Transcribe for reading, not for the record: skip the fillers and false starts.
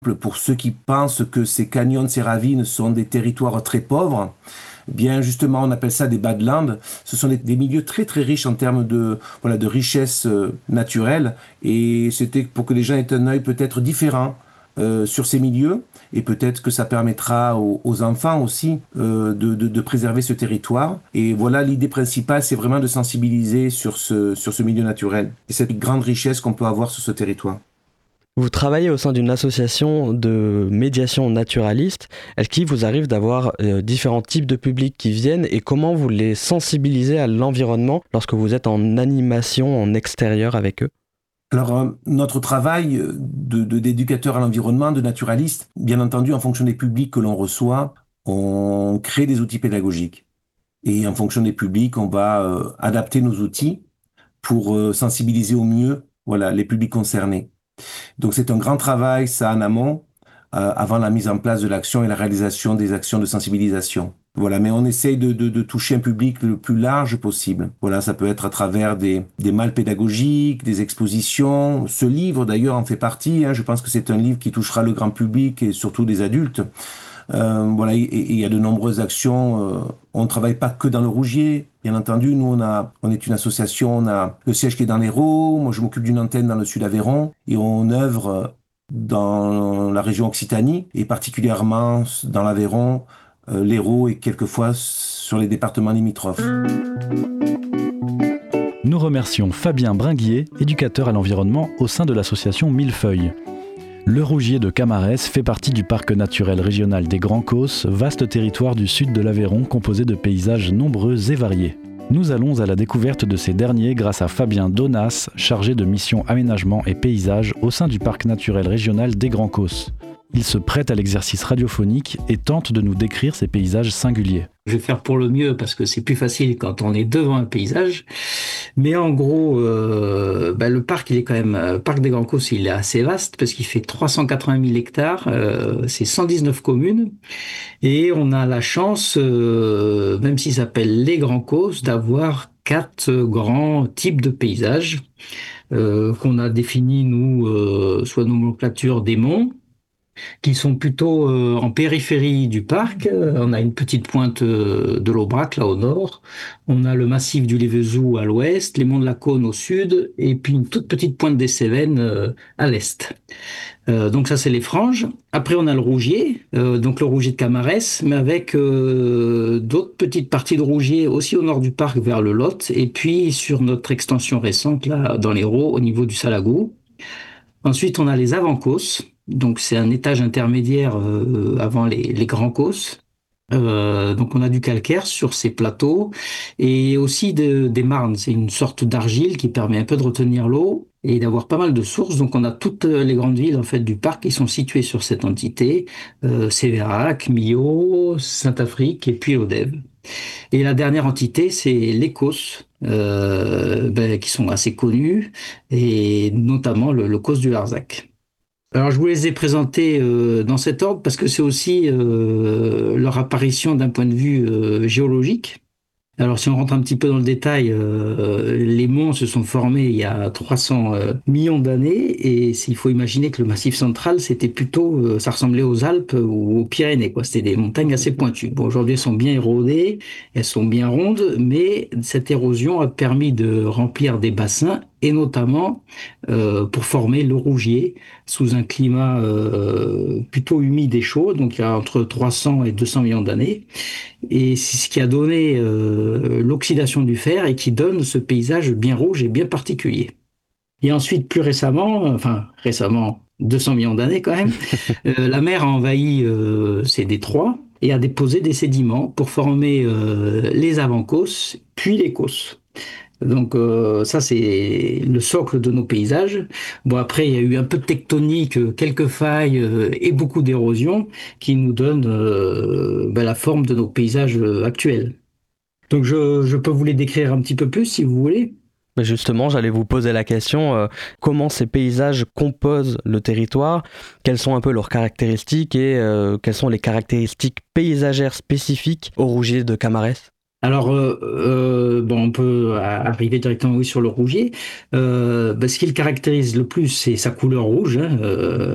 Pour ceux qui pensent que ces canyons, ces ravines sont des territoires très pauvres, eh bien justement on appelle ça des badlands. Ce sont des milieux très très riches en termes de voilà de richesse naturelle et c'était pour que les gens aient un œil peut-être différent sur ces milieux et peut-être que ça permettra aux enfants aussi de préserver ce territoire. Et voilà l'idée principale, c'est vraiment de sensibiliser sur ce milieu naturel et cette grande richesse qu'on peut avoir sur ce territoire. Vous travaillez au sein d'une association de médiation naturaliste. Est-ce qu'il vous arrive d'avoir différents types de publics qui viennent et comment vous les sensibilisez à l'environnement lorsque vous êtes en animation en extérieur avec eux? Alors, notre travail d'éducateur à l'environnement, de naturaliste, bien entendu, en fonction des publics que l'on reçoit, on crée des outils pédagogiques. Et en fonction des publics, on va adapter nos outils pour sensibiliser au mieux, voilà, les publics concernés. Donc c'est un grand travail, ça en amont, avant la mise en place de l'action et la réalisation des actions de sensibilisation. Voilà, mais on essaye de toucher un public le plus large possible. Voilà, ça peut être à travers des malles pédagogiques, des expositions. Ce livre, d'ailleurs, en fait partie. Hein. Je pense que c'est un livre qui touchera le grand public et surtout les adultes. Voilà, et il y a de nombreuses actions. On ne travaille pas que dans le Rougier, bien entendu. Nous, on est une association, on a le siège qui est dans l'Hérault. Moi, je m'occupe d'une antenne dans le sud Aveyron et on œuvre dans la région Occitanie et particulièrement dans l'Aveyron, l'Hérault et quelquefois sur les départements limitrophes. Nous remercions Fabien Bringuier, éducateur à l'environnement au sein de l'association Millefeuille. Le Rougier de Camarès fait partie du parc naturel régional des Grands Causses, vaste territoire du sud de l'Aveyron composé de paysages nombreux et variés. Nous allons à la découverte de ces derniers grâce à Fabien Donas, chargé de mission aménagement et paysage au sein du parc naturel régional des Grands Causses. Il se prête à l'exercice radiophonique et tente de nous décrire ces paysages singuliers. Je vais faire pour le mieux parce que c'est plus facile quand on est devant un paysage. Mais en gros, le parc, il est quand même, parc des Grands Causses, il est assez vaste parce qu'il fait 380 000 hectares, c'est 119 communes. Et on a la chance, même s'il s'appelle les Grands Causses, d'avoir 4 grands types de paysages qu'on a définis, nous, soit nomenclature des monts, qui sont plutôt en périphérie du parc. On a une petite pointe de l'Aubrac, là au nord. On a le massif du Lévezou à l'ouest, les monts de la Cône au sud, et puis une toute petite pointe des Cévennes à l'est. Donc ça, c'est les franges. Après, on a le Rougier, donc le Rougier de Camarès, mais avec d'autres petites parties de Rougier aussi au nord du parc vers le Lot, et puis sur notre extension récente, là, dans l'Hérault, au niveau du Salagou. Ensuite, on a les Avant-Causses. Donc, c'est un étage intermédiaire avant les Grands Causses. Donc, on a du calcaire sur ces plateaux et aussi des marnes. C'est une sorte d'argile qui permet un peu de retenir l'eau et d'avoir pas mal de sources. Donc, on a toutes les grandes villes en fait du parc qui sont situées sur cette entité. Sévérac, Millau, Saint-Affrique et puis Lodève. Et la dernière entité, c'est les Causses, qui sont assez connus, et notamment le Causse du Larzac. Alors, je vous les ai présentés dans cet ordre parce que c'est aussi leur apparition d'un point de vue géologique. Alors, si on rentre un petit peu dans le détail, les monts se sont formés il y a 300 millions d'années et il faut imaginer que le Massif central, c'était plutôt, ça ressemblait aux Alpes ou aux Pyrénées, quoi. C'était des montagnes assez pointues. Bon, aujourd'hui, elles sont bien érodées, elles sont bien rondes, mais cette érosion a permis de remplir des bassins et notamment pour former le Rougier sous un climat plutôt humide et chaud, donc il y a entre 300 et 200 millions d'années. Et c'est ce qui a donné l'oxydation du fer et qui donne ce paysage bien rouge et bien particulier. Et ensuite, plus récemment, 200 millions d'années quand même, la mer a envahi ces détroits et a déposé des sédiments pour former les Avant-Causses, puis les Causses. Donc ça, c'est le socle de nos paysages. Bon, après, il y a eu un peu de tectonique, quelques failles et beaucoup d'érosion qui nous donnent la forme de nos paysages actuels. Donc je peux vous les décrire un petit peu plus si vous voulez. Justement, j'allais vous poser la question, comment ces paysages composent le territoire, quelles sont un peu leurs caractéristiques et quelles sont les caractéristiques paysagères spécifiques au Rougier de Camarès? Alors, on peut arriver directement oui, sur le Rougier. Ce qui le caractérise le plus, c'est sa couleur rouge. Hein,